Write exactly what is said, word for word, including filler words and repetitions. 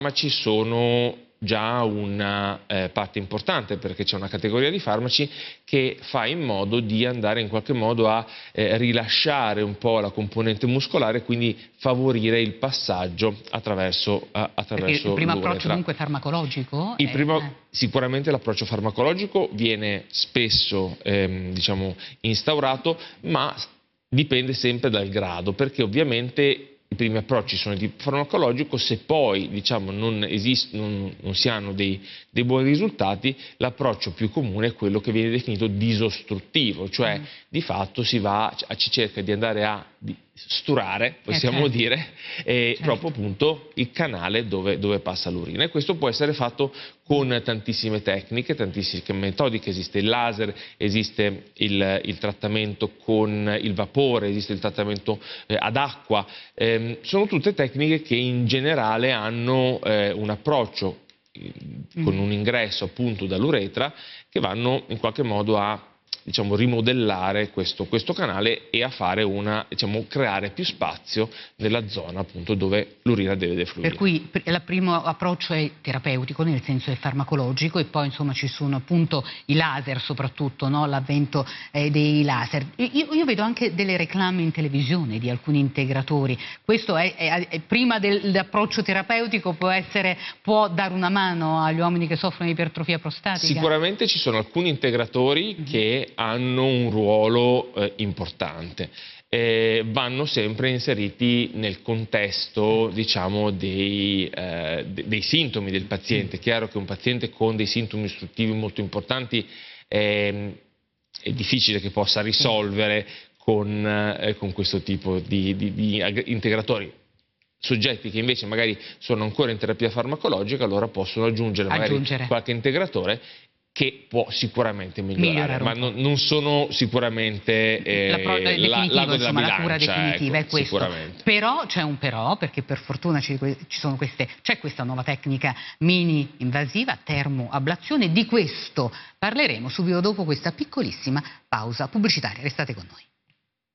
farmaci sono già una eh, parte importante, perché c'è una categoria di farmaci che fa in modo di andare in qualche modo a eh, rilasciare un po' la componente muscolare, quindi favorire il passaggio attraverso, a, attraverso il primo approccio l'uretra. dunque farmacologico? Il è... primo, sicuramente l'approccio farmacologico viene spesso ehm, diciamo, instaurato, ma dipende sempre dal grado, perché ovviamente i primi approcci sono di tipo farmacologico. Se poi diciamo, non, esist- non, non si hanno dei, dei buoni risultati, l'approccio più comune è quello che viene definito disostruttivo, cioè mm. di fatto si, va, ci cerca di andare a di sturare, possiamo eh certo. dire, eh, certo. proprio appunto il canale dove, dove passa l'urina, e questo può essere fatto con tantissime tecniche, tantissime metodiche. Esiste il laser, esiste il, il trattamento con il vapore, esiste il trattamento eh, ad acqua, eh, sono tutte tecniche che in generale hanno eh, un approccio eh, con un ingresso appunto dall'uretra, che vanno in qualche modo a diciamo, rimodellare questo, questo canale e a fare una, diciamo, creare più spazio nella zona appunto dove l'urina deve defluire. Per cui il primo approccio è terapeutico, nel senso è farmacologico, e poi insomma ci sono appunto i laser, soprattutto no? l'avvento eh, dei laser. Io, io vedo anche delle reclame in televisione di alcuni integratori. Questo è, è, è prima dell'approccio terapeutico, può, essere, può dare una mano agli uomini che soffrono di ipertrofia prostatica? Sicuramente ci sono alcuni integratori mm-hmm. che hanno un ruolo eh, importante. Eh, vanno sempre inseriti nel contesto, diciamo, dei, eh, dei sintomi del paziente. È chiaro che un paziente con dei sintomi ostruttivi molto importanti eh, è difficile che possa risolvere con, eh, con questo tipo di, di, di integratori. Soggetti che invece magari sono ancora in terapia farmacologica, allora possono aggiungere, aggiungere. magari qualche integratore che può sicuramente migliorare, migliorare ma non, non sono sicuramente eh, la, l'ago della insomma, la cura bilancia, definitiva ecco, è questo. Sicuramente. Però c'è un però, perché per fortuna ci, ci sono queste, c'è questa nuova tecnica mini invasiva, termoablazione. Di questo parleremo subito dopo questa piccolissima pausa pubblicitaria. Restate con noi.